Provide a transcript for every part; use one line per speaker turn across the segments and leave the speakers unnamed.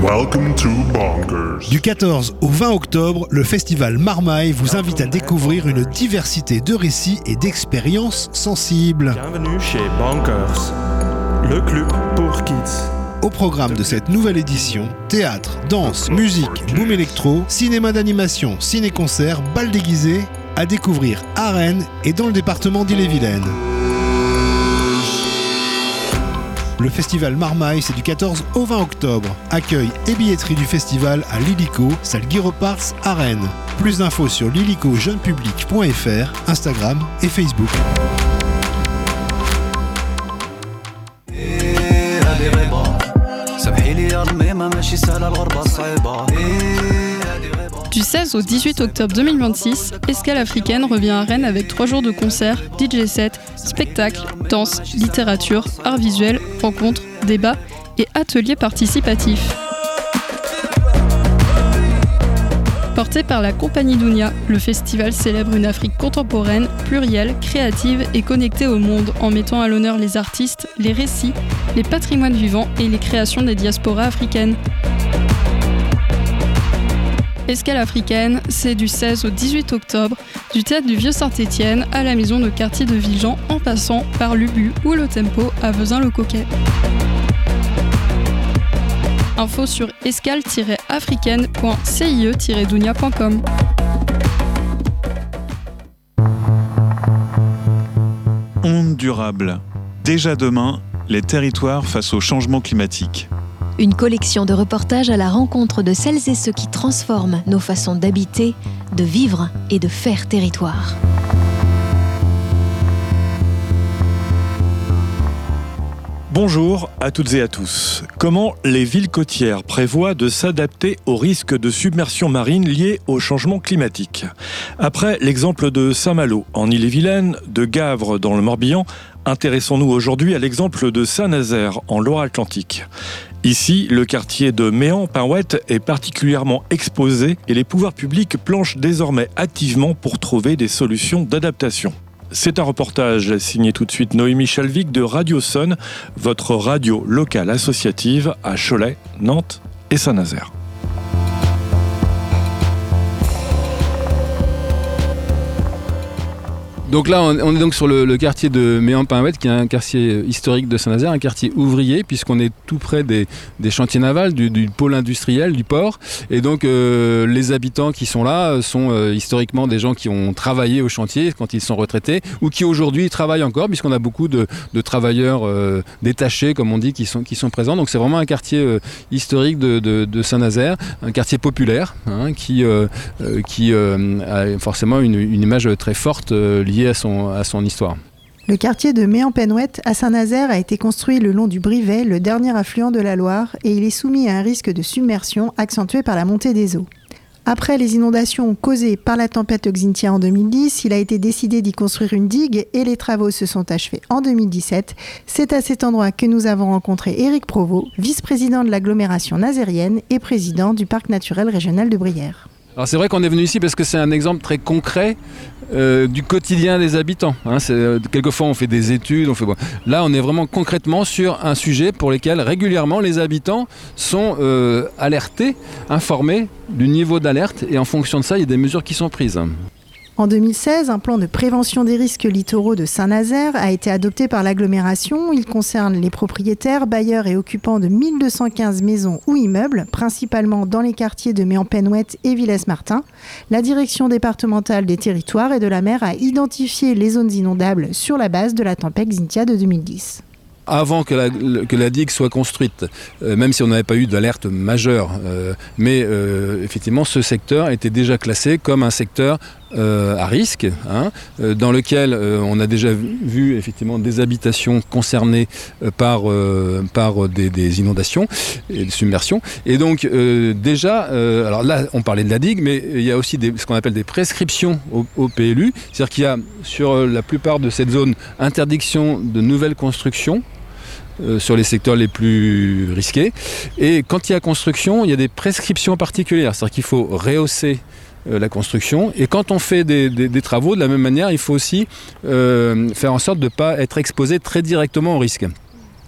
Welcome to Bonkers.
Du 14 au 20 octobre, le festival Marmaille vous invite à découvrir une diversité de récits et d'expériences sensibles.
Bienvenue chez Bonkers, le club pour kids.
Au programme de cette nouvelle édition, théâtre, danse, musique, boom électro, cinéma d'animation, ciné-concert, bal déguisé, à découvrir à Rennes et dans le département d'Ille-et-Vilaine. Le festival Marmaille, c'est du 14 au 20 octobre. Accueil et billetterie du festival à l'Illico, salle Guy Repars à Rennes. Plus d'infos sur lillicojeunepublic.fr, Instagram et Facebook.
Du 16 au 18 octobre 2026, Escale Africaine revient à Rennes avec 3 jours de concerts, DJ sets, spectacles, danse, littérature, arts visuels, rencontres, débats et ateliers participatifs. Porté par la compagnie Dounia, le festival célèbre une Afrique contemporaine, plurielle, créative et connectée au monde en mettant à l'honneur les artistes, les récits, les patrimoines vivants et les créations des diasporas africaines. Escale Africaine, c'est du 16 au 18 octobre, du théâtre du Vieux-Saint-Étienne à la maison de quartier de Villejean en passant par l'Ubu ou le Tempo à Vezin-le-Coquet. Info sur escale-africaine.cie-dounia.com.
Onde durable. Déjà demain, les territoires face au changement climatique.
Une collection de reportages à la rencontre de celles et ceux qui transforment nos façons d'habiter, de vivre et de faire territoire.
Bonjour à toutes et à tous. Comment les villes côtières prévoient de s'adapter aux risques de submersion marine liés au changement climatique ? Après l'exemple de Saint-Malo en Ille-et-Vilaine, de Gavre dans le Morbihan, intéressons-nous aujourd'hui à l'exemple de Saint-Nazaire en Loire-Atlantique. Ici, le quartier de Méan-Pinouette est particulièrement exposé et les pouvoirs publics planchent désormais activement pour trouver des solutions d'adaptation. C'est un reportage signé tout de suite Noémie Chalvik de Radio Sonne, votre radio locale associative à Cholet, Nantes et Saint-Nazaire.
Donc là, on est donc sur le quartier de Méan-Pinouette, qui est un quartier historique de Saint-Nazaire, un quartier ouvrier, puisqu'on est tout près des chantiers navals, du pôle industriel, du port. Et donc, les habitants qui sont là sont historiquement des gens qui ont travaillé au chantier quand ils sont retraités, ou qui aujourd'hui travaillent encore, puisqu'on a beaucoup de travailleurs détachés, comme on dit, qui sont présents. Donc c'est vraiment un quartier historique de Saint-Nazaire, un quartier populaire, qui a forcément une image très forte liée à son histoire.
Le quartier de Méan-Pinouette à Saint-Nazaire a été construit le long du Brivet, le dernier affluent de la Loire, et il est soumis à un risque de submersion accentué par la montée des eaux. Après les inondations causées par la tempête Xynthia en 2010, il a été décidé d'y construire une digue et les travaux se sont achevés en 2017. C'est à cet endroit que nous avons rencontré Éric Provost, vice-président de l'agglomération nazérienne et président du parc naturel régional de Brière.
Alors c'est vrai qu'on est venu ici parce que c'est un exemple très concret du quotidien des habitants. Quelquefois on fait des études, là on est vraiment concrètement sur un sujet pour lequel régulièrement les habitants sont alertés, informés du niveau d'alerte, et en fonction de ça il y a des mesures qui sont prises.
En 2016, un plan de prévention des risques littoraux de Saint-Nazaire a été adopté par l'agglomération. Il concerne les propriétaires, bailleurs et occupants de 1215 maisons ou immeubles, principalement dans les quartiers de Méan-Pinouette et Villers-Martin. La direction départementale des territoires et de la mer a identifié les zones inondables sur la base de la tempête Xynthia de 2010.
Avant que la digue soit construite, même si on n'avait pas eu d'alerte majeure, mais effectivement ce secteur était déjà classé comme un secteur à risque, dans lequel on a déjà vu effectivement des habitations concernées par des inondations et des submersions. Et donc alors là on parlait de la digue, mais il y a aussi ce qu'on appelle des prescriptions au PLU, c'est-à-dire qu'il y a sur la plupart de cette zone interdiction de nouvelles constructions sur les secteurs les plus risqués. Et quand il y a construction, il y a des prescriptions particulières, c'est-à-dire qu'il faut rehausser la construction. Et quand on fait des travaux, de la même manière, il faut aussi faire en sorte de ne pas être exposé très directement au risque.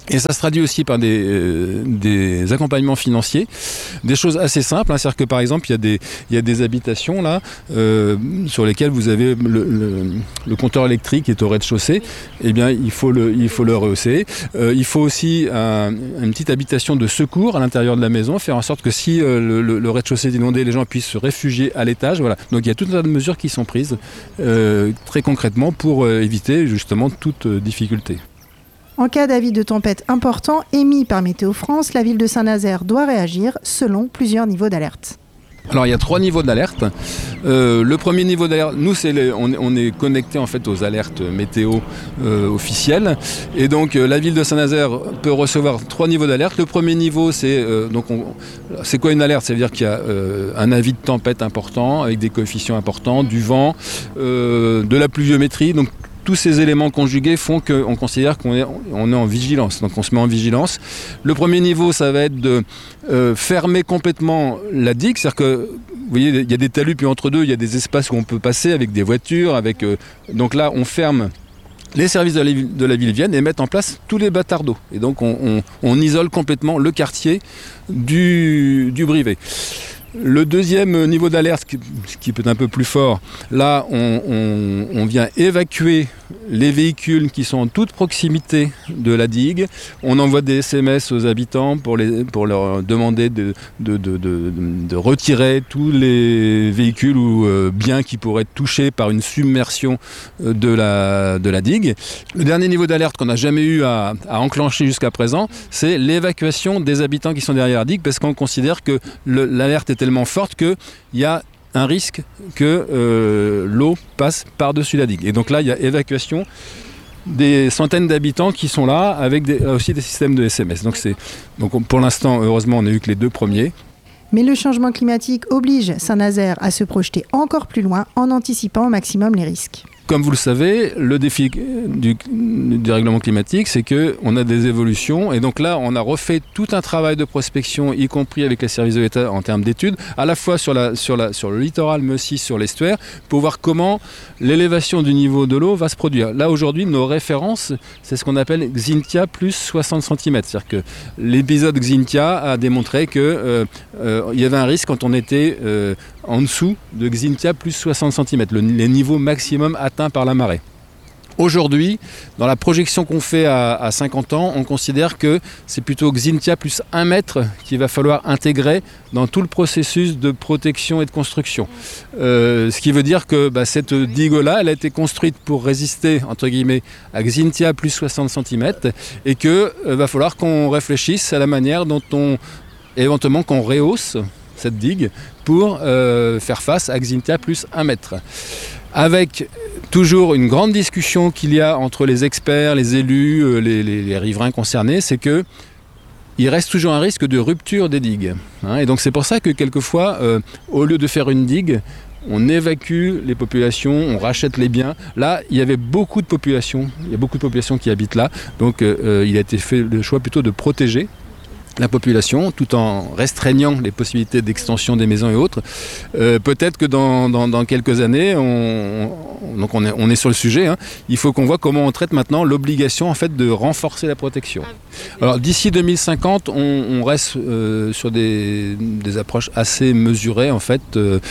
Et ça se traduit aussi par des accompagnements financiers, des choses assez simples. C'est-à-dire que par exemple, il y a des habitations là sur lesquelles vous avez le compteur électrique qui est au rez-de-chaussée. Eh bien, il faut le rehausser. Il faut aussi une petite habitation de secours à l'intérieur de la maison, faire en sorte que si le rez-de-chaussée est inondé, les gens puissent se réfugier à l'étage. Voilà. Donc il y a tout un tas de mesures qui sont prises très concrètement pour éviter justement toute difficulté.
En cas d'avis de tempête important émis par Météo France, la ville de Saint-Nazaire doit réagir selon plusieurs niveaux d'alerte.
Alors il y a 3 niveaux d'alerte. Le premier niveau d'alerte, nous on est connecté en fait aux alertes météo officielles, et donc la ville de Saint-Nazaire peut recevoir 3 niveaux d'alerte. Le premier niveau, c'est c'est quoi une alerte? Ça veut dire qu'il y a un avis de tempête important avec des coefficients importants, du vent, de la pluviométrie. Donc tous ces éléments conjugués font qu'on considère qu'on est en vigilance, donc on se met en vigilance. Le premier niveau, ça va être de fermer complètement la digue, c'est-à-dire que, vous voyez, il y a des talus, puis entre deux, il y a des espaces où on peut passer avec des voitures, donc là, on ferme. Les services de la ville viennent et mettent en place tous les bâtards d'eau. Et donc, on isole complètement le quartier du Brivet. Le deuxième niveau d'alerte, qui peut être un peu plus fort, là on vient évacuer les véhicules qui sont en toute proximité de la digue. On envoie des SMS aux habitants pour leur demander de retirer tous les véhicules ou biens qui pourraient être touchés par une submersion de la digue. Le dernier niveau d'alerte qu'on n'a jamais eu à enclencher jusqu'à présent, c'est l'évacuation des habitants qui sont derrière la digue, parce qu'on considère que l'alerte est tellement forte qu'il y a un risque que l'eau passe par-dessus la digue. Et donc là, il y a évacuation des centaines d'habitants qui sont là, avec aussi des systèmes de SMS. Donc pour l'instant, heureusement, on n'a eu que les 2 premiers.
Mais le changement climatique oblige Saint-Nazaire à se projeter encore plus loin en anticipant au maximum les risques.
Comme vous le savez, le défi du dérèglement climatique, c'est qu'on a des évolutions. Et donc là, on a refait tout un travail de prospection, y compris avec les services de l'État en termes d'études, à la fois sur le littoral, mais aussi sur l'estuaire, pour voir comment l'élévation du niveau de l'eau va se produire. Là, aujourd'hui, nos références, c'est ce qu'on appelle Xynthia plus 60 cm. C'est-à-dire que l'épisode Xynthia a démontré qu'il y avait un risque quand on était en dessous de Xynthia plus 60 cm, les niveaux maximum atteints par la marée. Aujourd'hui, dans la projection qu'on fait à 50 ans, on considère que c'est plutôt Xynthia plus 1 mètre qu'il va falloir intégrer dans tout le processus de protection et de construction. Ce qui veut dire que cette digue-là, elle a été construite pour résister, entre guillemets, à Xynthia plus 60 cm, et qu'il va falloir qu'on réfléchisse à la manière dont éventuellement qu'on rehausse cette digue pour faire face à Xynthia plus 1 mètre. Avec toujours une grande discussion qu'il y a entre les experts, les élus, les riverains concernés, c'est qu'il reste toujours un risque de rupture des digues. Et donc c'est pour ça que quelquefois, au lieu de faire une digue, on évacue les populations, on rachète les biens. Là, il y avait beaucoup de populations, qui habitent là, donc il a été fait le choix plutôt de protéger la population, tout en restreignant les possibilités d'extension des maisons et autres. Peut-être que dans quelques années, on est sur le sujet, il faut qu'on voit comment on traite maintenant l'obligation en fait de renforcer la protection. Alors d'ici 2050, on reste sur des approches assez mesurées en fait.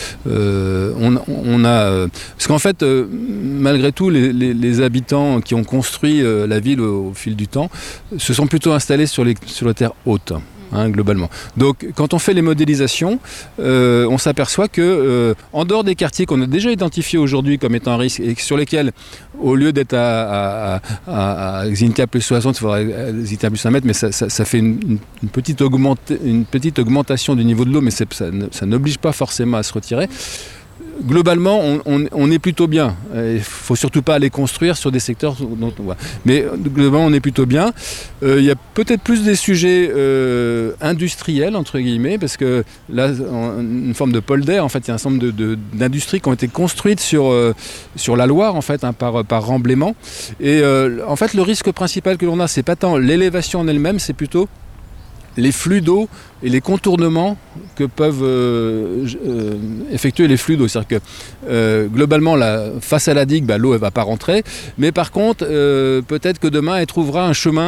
Parce qu'en fait, malgré tout, les habitants qui ont construit la ville au fil du temps se sont plutôt installés sur les terres hautes. Globalement. Donc quand on fait les modélisations, on s'aperçoit que en dehors des quartiers qu'on a déjà identifiés aujourd'hui comme étant un risque et sur lesquels, au lieu d'être à Xynthia plus 60, il faudrait Xynthia plus 1 mètre, mais ça fait une petite augmentation du niveau de l'eau, mais ça n'oblige pas forcément à se retirer. Globalement, on est plutôt bien. Il ne faut surtout pas aller construire sur des secteurs dont on voit. Mais globalement, on est plutôt bien. Il y a peut-être plus des sujets industriels, entre guillemets, parce que là, une forme de polder, en fait, il y a un certain nombre d'industries qui ont été construites sur la Loire, en fait, par remblaiement. Et en fait, le risque principal que l'on a, c'est pas tant l'élévation en elle-même, c'est plutôt les flux d'eau et les contournements que peuvent effectuer les flux d'eau. C'est-à-dire que globalement, face à la digue, l'eau ne va pas rentrer, mais par contre, peut-être que demain, elle trouvera un chemin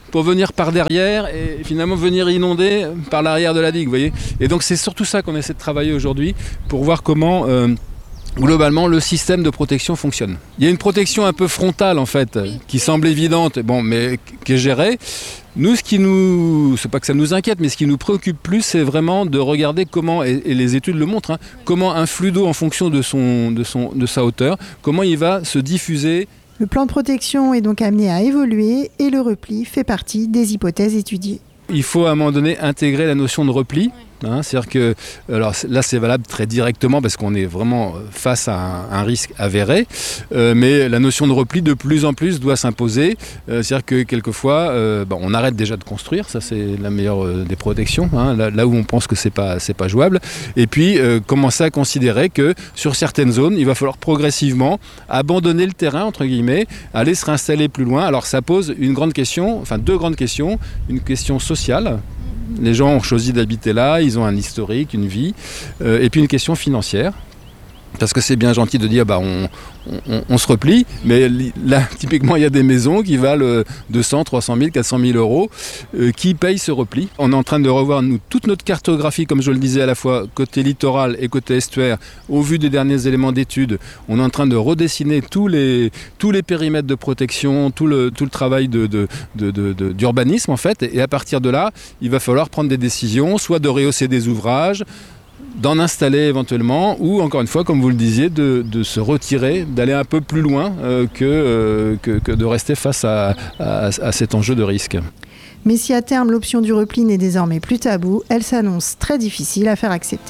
pour venir par derrière et finalement venir inonder par l'arrière de la digue, vous voyez. Et donc c'est surtout ça qu'on essaie de travailler aujourd'hui pour voir comment globalement le système de protection fonctionne. Il y a une protection un peu frontale en fait, qui semble évidente, mais qui est gérée. Nous, c'est pas que ça nous inquiète, mais ce qui nous préoccupe plus, c'est vraiment de regarder comment, et les études le montrent, comment un flux d'eau en fonction de sa hauteur, comment il va se diffuser.
Le plan de protection est donc amené à évoluer et le repli fait partie des hypothèses étudiées.
Il faut à un moment donné intégrer la notion de repli. C'est-à-dire que, alors là c'est valable très directement parce qu'on est vraiment face à un risque avéré, mais la notion de repli de plus en plus doit s'imposer. C'est-à-dire que quelquefois on arrête déjà de construire, ça c'est la meilleure des protections, là où on pense que c'est pas jouable, et puis commencer à considérer que sur certaines zones il va falloir progressivement abandonner le terrain entre guillemets, aller se réinstaller plus loin. Alors ça pose deux grandes questions, une question sociale. Les gens ont choisi d'habiter là, ils ont un historique, une vie, et puis une question financière. Parce que c'est bien gentil de dire on se replie, mais là typiquement il y a des maisons qui valent 200, 300 000, 400 000 euros qui payent ce repli. On est en train de revoir toute notre cartographie, comme je le disais, à la fois côté littoral et côté estuaire, au vu des derniers éléments d'études. On est en train de redessiner tous les périmètres de protection, tout le travail d'urbanisme en fait, et à partir de là, il va falloir prendre des décisions, soit de rehausser des ouvrages, d'en installer éventuellement, ou encore une fois, comme vous le disiez, de se retirer, d'aller un peu plus loin que de rester face à cet enjeu de risque.
Mais si à terme l'option du repli n'est désormais plus tabou, elle s'annonce très difficile à faire accepter.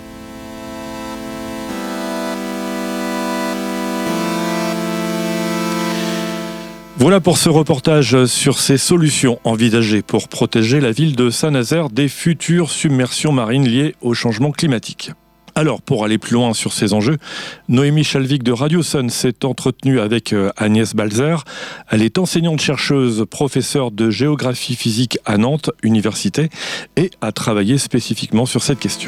Voilà pour ce reportage sur ces solutions envisagées pour protéger la ville de Saint-Nazaire des futures submersions marines liées au changement climatique. Alors, pour aller plus loin sur ces enjeux, Noémie Chalvik de Radio Sun s'est entretenue avec Agnès Balzer. Elle est enseignante-chercheuse, professeure de géographie physique à Nantes Université et a travaillé spécifiquement sur cette question.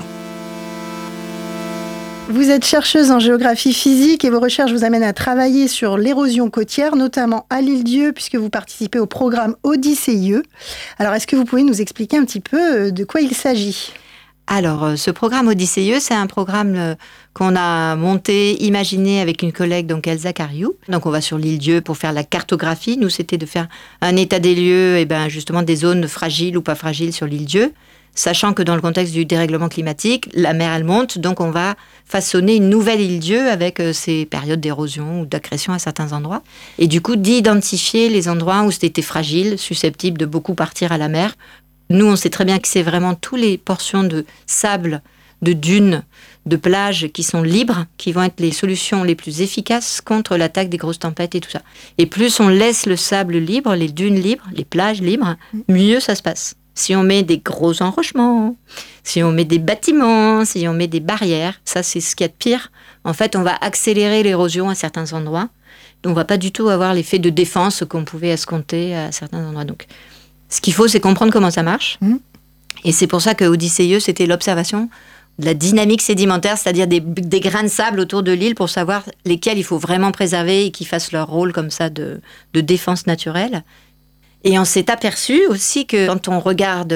Vous êtes chercheuse en géographie physique et vos recherches vous amènent à travailler sur l'érosion côtière, notamment à l'île-Dieu, puisque vous participez au programme Odyssée. Alors, est-ce que vous pouvez nous expliquer un petit peu de quoi il s'agit ?
Alors, ce programme Odyssée, c'est un programme qu'on a monté, imaginé avec une collègue, donc Elsa Cariou. Donc, on va sur l'île-Dieu pour faire la cartographie. Nous, c'était de faire un état des lieux, et justement des zones fragiles ou pas fragiles sur l'île-Dieu. Sachant que dans le contexte du dérèglement climatique, la mer, elle monte, donc on va façonner une nouvelle île-Dieu avec ces périodes d'érosion ou d'accrétion à certains endroits. Et du coup, d'identifier les endroits où c'était fragile, susceptible de beaucoup partir à la mer. Nous, on sait très bien que c'est vraiment toutes les portions de sable, de dunes, de plages qui sont libres, qui vont être les solutions les plus efficaces contre l'attaque des grosses tempêtes et tout ça. Et plus on laisse le sable libre, les dunes libres, les plages libres, mieux ça se passe. Si on met des gros enrochements, si on met des bâtiments, si on met des barrières, ça c'est ce qu'il y a de pire. En fait, on va accélérer l'érosion à certains endroits. On ne va pas du tout avoir l'effet de défense qu'on pouvait escompter à certains endroits. Donc, ce qu'il faut, c'est comprendre comment ça marche. Et c'est pour ça que Odyssée, c'était l'observation de la dynamique sédimentaire, c'est-à-dire des grains de sable autour de l'île pour savoir lesquels il faut vraiment préserver et qui fassent leur rôle comme ça de défense naturelle. Et on s'est aperçu aussi que quand on regarde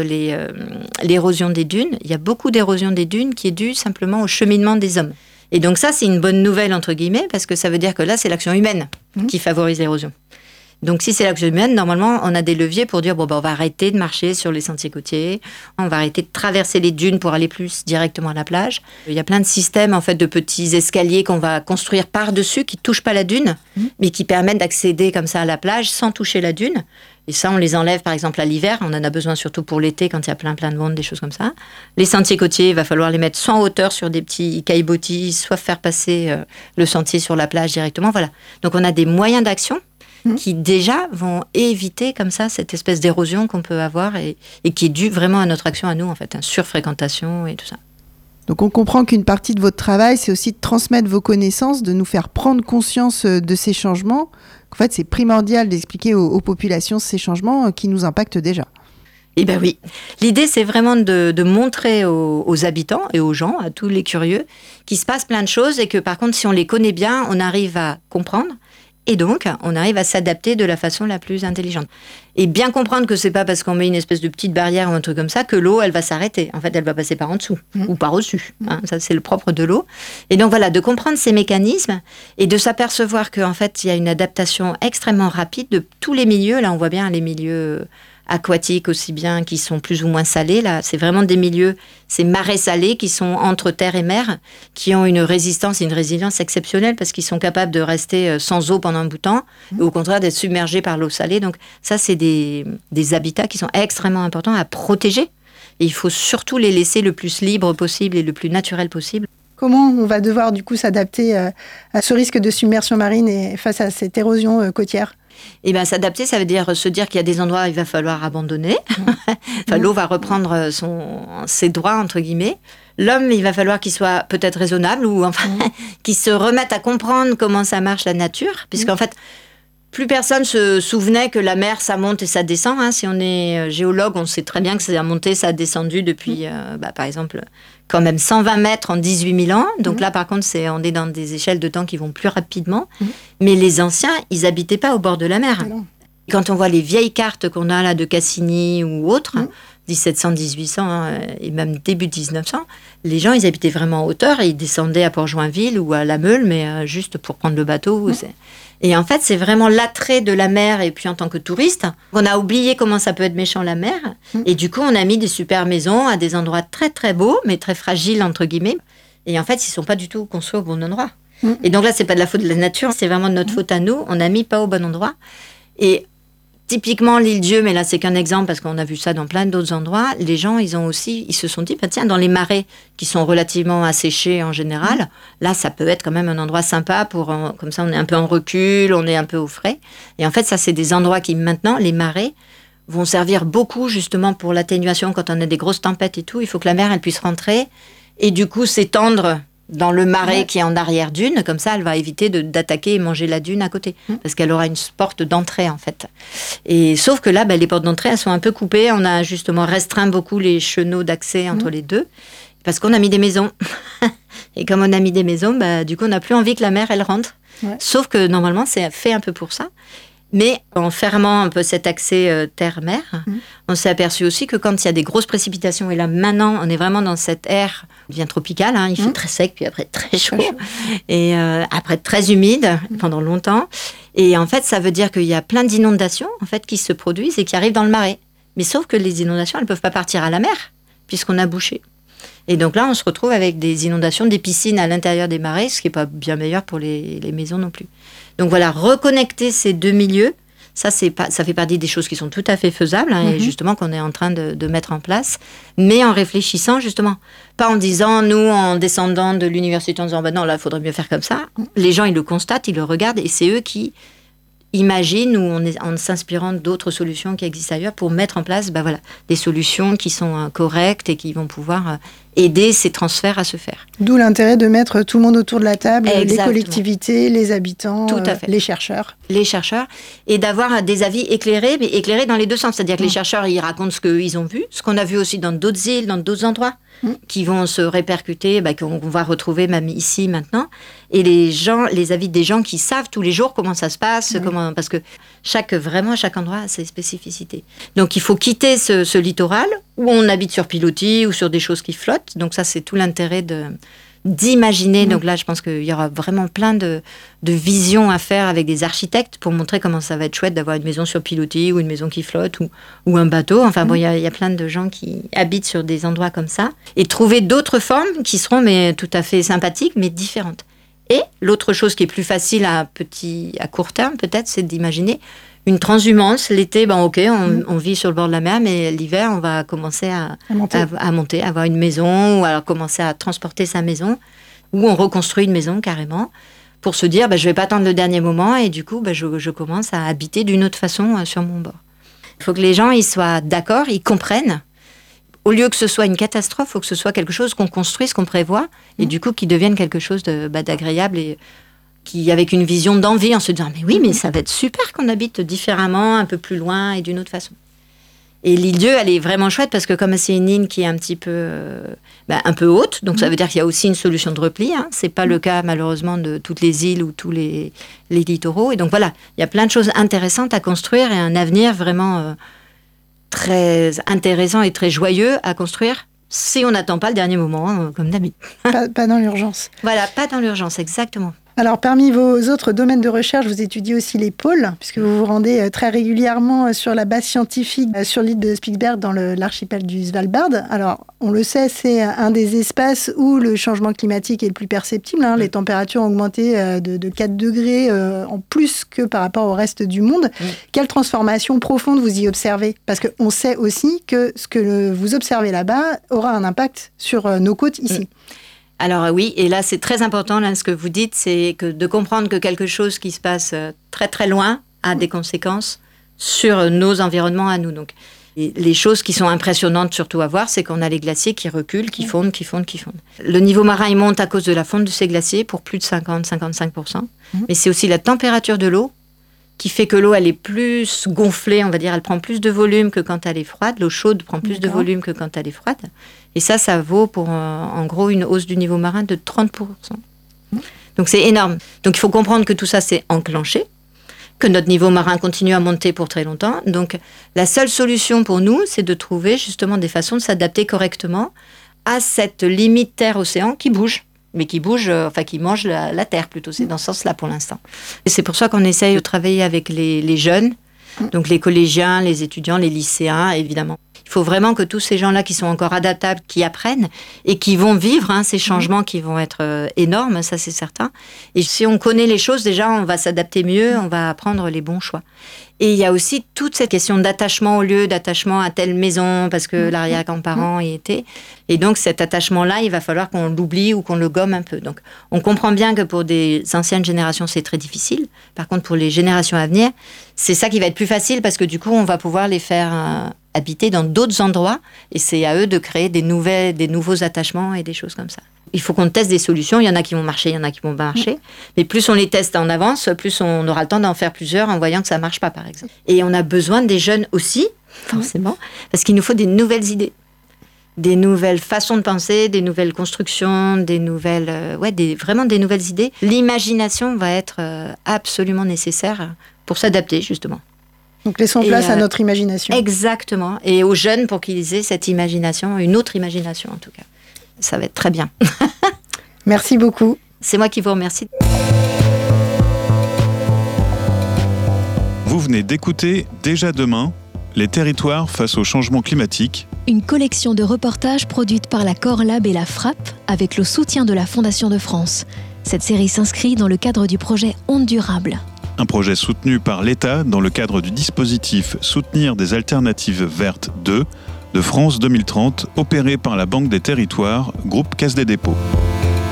l'érosion des dunes, il y a beaucoup d'érosion des dunes qui est due simplement au cheminement des hommes. Et donc ça, c'est une bonne nouvelle, entre guillemets, parce que ça veut dire que là, c'est l'action humaine qui favorise l'érosion. Donc si c'est l'action humaine, normalement, on a des leviers pour dire, on va arrêter de marcher sur les sentiers côtiers, on va arrêter de traverser les dunes pour aller plus directement à la plage. Il y a plein de systèmes, en fait, de petits escaliers qu'on va construire par-dessus, qui ne touchent pas la dune, mais qui permettent d'accéder comme ça à la plage sans toucher la dune. Et ça, on les enlève, par exemple, à l'hiver. On en a besoin surtout pour l'été, quand il y a plein de monde, des choses comme ça. Les sentiers côtiers, il va falloir les mettre soit en hauteur sur des petits caillebotis, soit faire passer le sentier sur la plage directement. Voilà. Donc, on a des moyens d'action qui, déjà, vont éviter, comme ça, cette espèce d'érosion qu'on peut avoir et qui est due vraiment à notre action à nous, en fait, surfréquentation et tout ça.
Donc, on comprend qu'une partie de votre travail, c'est aussi de transmettre vos connaissances, de nous faire prendre conscience de ces changements. En fait, c'est primordial d'expliquer aux populations ces changements qui nous impactent déjà.
Eh bien oui. L'idée, c'est vraiment de montrer aux habitants et aux gens, à tous les curieux, qu'il se passe plein de choses et que par contre, si on les connaît bien, on arrive à comprendre et donc on arrive à s'adapter de la façon la plus intelligente. Et bien comprendre que c'est pas parce qu'on met une espèce de petite barrière ou un truc comme ça que l'eau, elle va s'arrêter. En fait, elle va passer par en dessous ou par au-dessus. Hein, ça, c'est le propre de l'eau. Et donc voilà, de comprendre ces mécanismes et de s'apercevoir qu'en fait, il y a une adaptation extrêmement rapide de tous les milieux. Là, on voit bien les milieux aquatiques aussi bien, qui sont plus ou moins salés. Là, c'est vraiment des milieux, ces marais salés qui sont entre terre et mer, qui ont une résistance et une résilience exceptionnelle parce qu'ils sont capables de rester sans eau pendant un bout de temps, et au contraire d'être submergés par l'eau salée. Donc ça, c'est des habitats qui sont extrêmement importants à protéger. Et il faut surtout les laisser le plus libres possible et le plus naturel possible.
Comment on va devoir du coup s'adapter à ce risque de submersion marine et face à cette érosion côtière ?
Eh bien, s'adapter, ça veut dire se dire qu'il y a des endroits où il va falloir abandonner. Enfin, l'eau va reprendre ses droits, entre guillemets. L'homme, il va falloir qu'il soit peut-être raisonnable ou enfin, qu'il se remette à comprendre comment ça marche la nature. Puisqu'en fait, plus personne se souvenait que la mer, ça monte et ça descend. Hein. Si on est géologue, on sait très bien que ça a monté, ça a descendu depuis, par exemple, quand même 120 mètres en 18 000 ans. Donc là, par contre, on est dans des échelles de temps qui vont plus rapidement. Mais les anciens, ils n'habitaient pas au bord de la mer. Quand on voit les vieilles cartes qu'on a là de Cassini ou autres, 1700, 1800 et même début 1900, les gens, ils habitaient vraiment en hauteur et ils descendaient à Port-Joinville ou à La Meule, mais juste pour prendre le bateau. Et en fait, c'est vraiment l'attrait de la mer. Et puis, en tant que touriste, on a oublié comment ça peut être méchant, la mer. Et du coup, on a mis des super maisons à des endroits très, très beaux, mais très fragiles, entre guillemets. Et en fait, ils ne sont pas du tout construits au bon endroit. Et donc là, ce n'est pas de la faute de la nature, c'est vraiment de notre faute à nous. On n'a mis pas au bon endroit. Et typiquement, l'Île-Dieu, mais là, c'est qu'un exemple, parce qu'on a vu ça dans plein d'autres endroits, les gens, ils se sont dit, tiens, dans les marais qui sont relativement asséchés en général, là, ça peut être quand même un endroit sympa comme ça, on est un peu en recul, on est un peu au frais. Et en fait, ça, c'est des endroits qui, maintenant, les marais, vont servir beaucoup, justement, pour l'atténuation. Quand on a des grosses tempêtes et tout, il faut que la mer, elle puisse rentrer et du coup, s'étendre dans le marais qui est en arrière-dune, comme ça, elle va éviter d'attaquer et manger la dune à côté, parce qu'elle aura une porte d'entrée, en fait. Et sauf que là, les portes d'entrée, elles sont un peu coupées. On a justement restreint beaucoup les chenaux d'accès entre les deux, parce qu'on a mis des maisons. Et comme on a mis des maisons, du coup, on n'a plus envie que la mer, elle rentre. Sauf que, normalement, c'est fait un peu pour ça. Mais en fermant un peu cet accès terre-mer, on s'est aperçu aussi que quand il y a des grosses précipitations, et là maintenant on est vraiment dans cette ère qui devient tropicale, il fait très sec, puis après très chaud, et après très humide pendant longtemps. Et en fait, ça veut dire qu'il y a plein d'inondations en fait, qui se produisent et qui arrivent dans le marais. Mais sauf que les inondations, elles ne peuvent pas partir à la mer, puisqu'on a bouché. Et donc là, on se retrouve avec des inondations, des piscines à l'intérieur des marais, ce qui n'est pas bien meilleur pour les maisons non plus. Donc voilà, reconnecter ces deux milieux, ça fait partie des choses qui sont tout à fait faisables, et justement qu'on est en train de mettre en place, mais en réfléchissant justement. Pas en disant, nous, en descendant de l'université, en disant, non, là, il faudrait mieux faire comme ça. Les gens, ils le constatent, ils le regardent, et c'est eux qui imaginent ou en s'inspirant d'autres solutions qui existent ailleurs pour mettre en place des solutions qui sont correctes et qui vont pouvoir aider ces transferts à se faire.
D'où l'intérêt de mettre tout le monde autour de la table, les collectivités, les habitants, les chercheurs. Les chercheurs, et d'avoir des avis éclairés, mais éclairés dans les deux sens. C'est-à-dire que les chercheurs, ils racontent ce qu'ils ont vu, ce qu'on a vu aussi dans d'autres îles, dans d'autres endroits, qui vont se répercuter, qu'on va retrouver même ici maintenant. Et les avis des gens qui savent tous les jours comment ça se passe, parce que chaque endroit a ses spécificités. Donc il faut quitter ce littoral où on habite sur pilotis ou sur des choses qui flottent. Donc ça, c'est tout l'intérêt d'imaginer. Donc là, je pense qu'il y aura vraiment plein de visions à faire avec des architectes pour montrer comment ça va être chouette d'avoir une maison sur pilotis ou une maison qui flotte ou un bateau. Enfin il y a plein de gens qui habitent sur des endroits comme ça et trouver d'autres formes qui seront tout à fait sympathiques, mais différentes. Et l'autre chose qui est plus facile à court terme, peut-être, c'est d'imaginer une transhumance. L'été, on vit sur le bord de la mer, mais l'hiver, on va commencer à monter, avoir une maison, ou alors commencer à transporter sa maison, ou on reconstruit une maison carrément, pour se dire, je ne vais pas attendre le dernier moment, et du coup, je commence à habiter d'une autre façon sur mon bord. Il faut que les gens ils soient d'accord, ils comprennent. Au lieu que ce soit une catastrophe, il faut que ce soit quelque chose qu'on construise, qu'on prévoit, et du coup, qui devienne quelque chose d'agréable et qui, avec une vision d'envie, en se disant, mais oui, mais ça va être super qu'on habite différemment, un peu plus loin et d'une autre façon.
Et l'île Dieu, elle est vraiment chouette parce que comme c'est une île qui est un peu haute, donc ça veut dire qu'il y a aussi une solution de repli. Hein. C'est pas le cas malheureusement de toutes les îles ou tous les littoraux. Et donc voilà, il y a plein de choses intéressantes à construire et un avenir vraiment très intéressant et très joyeux à construire. Si on n'attend pas le dernier moment, comme d'habitude.
Pas dans l'urgence.
Voilà, pas dans l'urgence, exactement.
Alors, parmi vos autres domaines de recherche, vous étudiez aussi les pôles, puisque vous vous rendez très régulièrement sur la base scientifique sur l'île de Spitsberg dans l'archipel du Svalbard. Alors, on le sait, c'est un des espaces où le changement climatique est le plus perceptible. Hein. Les températures ont augmenté de 4 degrés en plus que par rapport au reste du monde. Quelle transformation profonde vous y observez ? Parce qu'on sait aussi que ce que vous observez là-bas aura un impact sur nos côtes ici.
Alors oui, et là c'est très important, là, ce que vous dites, c'est de comprendre que quelque chose qui se passe très très loin a des conséquences sur nos environnements à nous. Donc, les choses qui sont impressionnantes surtout à voir, c'est qu'on a les glaciers qui reculent, qui fondent. Le niveau marin, il monte à cause de la fonte de ces glaciers pour plus de 50-55%. Mais c'est aussi la température de l'eau qui fait que l'eau, elle est plus gonflée, on va dire, elle prend plus de volume que quand elle est froide. L'eau chaude prend plus de volume que quand elle est froide. Et ça vaut pour, en gros, une hausse du niveau marin de 30%. Donc c'est énorme. Donc il faut comprendre que tout ça, c'est enclenché, que notre niveau marin continue à monter pour très longtemps. Donc la seule solution pour nous, c'est de trouver justement des façons de s'adapter correctement à cette limite terre-océan qui bouge. Mais qui bouge, qui mange la terre plutôt. C'est dans ce sens-là pour l'instant. Et c'est pour ça qu'on essaye de travailler avec les jeunes, donc les collégiens, les étudiants, les lycéens, évidemment. Il faut vraiment que tous ces gens-là qui sont encore adaptables, qui apprennent et qui vont vivre ces changements qui vont être énormes, ça c'est certain. Et si on connaît les choses, déjà, on va s'adapter mieux, on va prendre les bons choix. Et il y a aussi toute cette question d'attachement au lieu, d'attachement à telle maison, parce que l'arrière-grand-parent y était. Et donc, cet attachement-là, il va falloir qu'on l'oublie ou qu'on le gomme un peu. Donc, on comprend bien que pour des anciennes générations, c'est très difficile. Par contre, pour les générations à venir, c'est ça qui va être plus facile, parce que du coup, on va pouvoir les faire habiter dans d'autres endroits. Et c'est à eux de créer des nouveaux attachements et des choses comme ça. Il faut qu'on teste des solutions. Il y en a qui vont marcher, il y en a qui vont pas marcher. Mais plus on les teste en avance, plus on aura le temps d'en faire plusieurs en voyant que ça marche pas, par exemple. Et on a besoin des jeunes aussi, forcément, parce qu'il nous faut des nouvelles idées, des nouvelles façons de penser, des nouvelles constructions, des nouvelles, vraiment des nouvelles idées. L'imagination va être absolument nécessaire pour s'adapter, justement.
Donc laissons place à notre imagination.
Exactement. Et aux jeunes pour qu'ils aient cette imagination, une autre imagination en tout cas. Ça va être très bien.
Merci beaucoup.
C'est moi qui vous remercie.
Vous venez d'écouter Déjà demain, les territoires face au changement climatique.
Une collection de reportages produite par la Corlab et la Frapp avec le soutien de la Fondation de France. Cette série s'inscrit dans le cadre du projet Ondes durables.
Un projet soutenu par l'État dans le cadre du dispositif Soutenir des alternatives vertes 2 de France 2030, opéré par la Banque des Territoires, groupe Caisse des Dépôts.